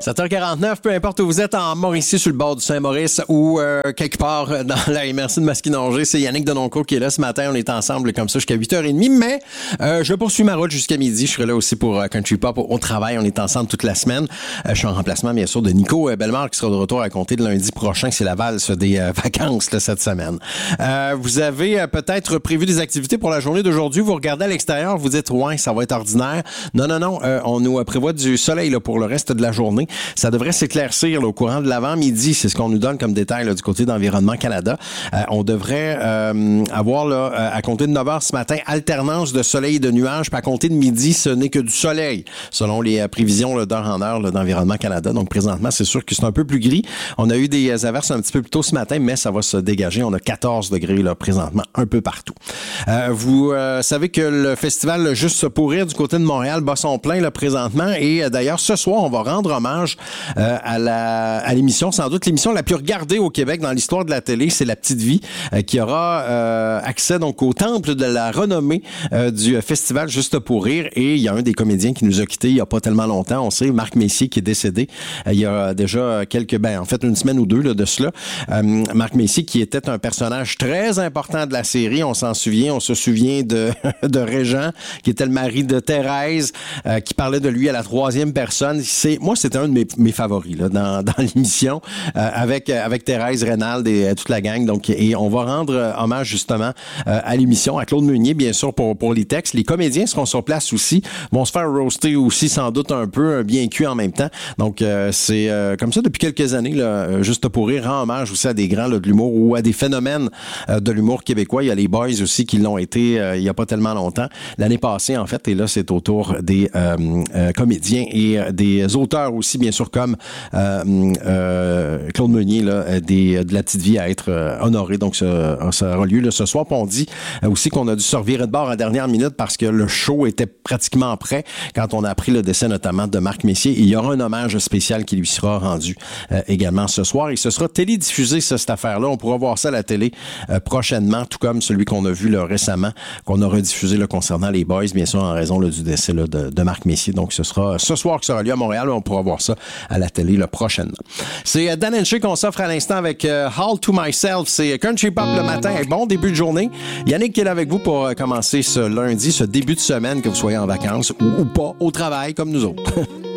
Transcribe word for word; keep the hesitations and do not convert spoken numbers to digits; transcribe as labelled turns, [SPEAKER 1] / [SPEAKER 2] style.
[SPEAKER 1] sept heures quarante-neuf, peu importe où vous êtes, en Mauricie, sur le bord du Saint-Maurice ou euh, quelque part dans la M R C de Masquinongé, c'est Yannick Denoncourt qui est là ce matin. On est ensemble comme ça jusqu'à huit heures trente, mais euh, je poursuis ma route jusqu'à midi. Je serai là aussi pour euh, Country Pop au travail. On est ensemble toute la semaine. Euh, je suis en remplacement, bien sûr, de Nico Bellemare qui sera de retour à compter de lundi prochain. C'est la valse des euh, vacances là, cette semaine. Euh, vous avez euh, peut-être prévu des activités pour la journée d'aujourd'hui. Vous regardez à l'extérieur, vous dites « ouais, ça va être ordinaire ». Non, non, non. Euh, on nous prévoit du soleil là, pour le reste de la journée. Ça devrait s'éclaircir là, au courant de l'avant-midi. C'est ce qu'on nous donne comme détail là, du côté d'Environnement Canada. Euh, on devrait euh, avoir, là, à compter de neuf heures ce matin, alternance de soleil et de nuages. Puis à compter de midi, ce n'est que du soleil, selon les euh, prévisions là, d'heure en heure là, d'Environnement Canada. Donc présentement, c'est sûr que c'est un peu plus gris. On a eu des averses un petit peu plus tôt ce matin, mais ça va se dégager. On a quatorze degrés là, présentement un peu partout. Euh, vous euh, savez que le festival Juste pour rire du côté de Montréal bat son plein là, présentement. Et euh, d'ailleurs, ce soir, on va rendre hommage euh, à la à l'émission, sans doute l'émission la plus regardée au Québec dans l'histoire de la télé, c'est La Petite Vie, euh, qui aura euh, accès donc au temple de la renommée euh, du festival Juste pour rire. Et il y a un des comédiens qui nous a quittés il y a pas tellement longtemps, on sait, Marc Messier, qui est décédé euh, il y a déjà quelques, ben en fait une semaine ou deux là, de cela. Euh, Marc Messier qui était un personnage très important de la série, on s'en souvient, on se souvient de de Régent, qui était le mari de Thérèse, euh, qui parlait de lui à la troisième personne. C'est moi, c'était un de mes, mes favoris là, dans, dans l'émission euh, avec avec Thérèse Reynald et euh, toute la gang. Donc, et on va rendre euh, hommage justement euh, à l'émission, à Claude Meunier, bien sûr, pour pour les textes. Les comédiens seront sur place aussi, vont se faire roaster aussi, sans doute un peu, bien cuit en même temps. Donc, euh, c'est euh, comme ça depuis quelques années. Là, Juste pour rire rend hommage aussi à des grands là, de l'humour ou à des phénomènes euh, de l'humour québécois. Il y a les Boys aussi qui l'ont été euh, il y a pas tellement longtemps. L'année passée, en fait, et là, c'est au tour des euh, euh, comédiens et euh, des auteurs aussi, bien sûr, comme euh, euh, Claude Meunier, là, des, de La Petite Vie à être euh, honoré. Donc, ça, ça aura lieu là, ce soir. Puis on dit aussi qu'on a dû se revirer de bord à dernière minute parce que le show était pratiquement prêt quand on a appris le décès notamment de Marc Messier. Et il y aura un hommage spécial qui lui sera rendu euh, également ce soir. Et ce sera télédiffusé, ça, cette affaire-là. On pourra voir ça à la télé euh, prochainement, tout comme celui qu'on a vu là, récemment, qu'on a rediffusé là, concernant les Boys, bien sûr, en raison là, du décès là, de, de Marc Messier. Donc, ce sera ce soir que ça aura lieu à Montréal. On pourra voir ça à la télé là, prochainement. C'est euh, Dan Henshey qu'on s'offre à l'instant avec euh, All to Myself. C'est Country Pop le matin. Bon début de journée. Yannick qui est là avec vous pour euh, commencer ce lundi, ce début de semaine, que vous soyez en vacances ou, ou pas, au travail, comme nous autres.